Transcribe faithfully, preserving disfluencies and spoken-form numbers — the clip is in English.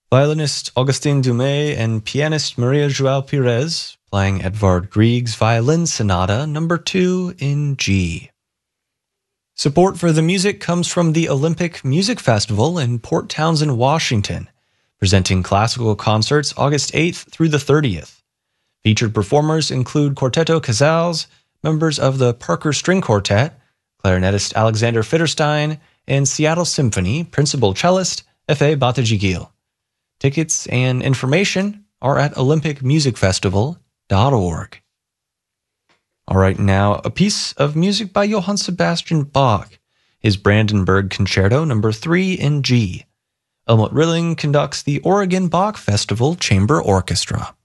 Violinist Augustin Dumay and pianist Maria João Pires playing Edvard Grieg's Violin Sonata number two in G. Support for the music comes from the Olympic Music Festival in Port Townsend, Washington, presenting classical concerts August eighth through the thirtieth. Featured performers include Quartetto Casals, members of the Parker String Quartet, clarinetist Alexander Fitterstein, and Seattle Symphony principal cellist Efe Batajigil. Tickets and information are at olympic music festival dot org. All right, now a piece of music by Johann Sebastian Bach, his Brandenburg Concerto number three in G. Helmut Rilling conducts the Oregon Bach Festival Chamber Orchestra.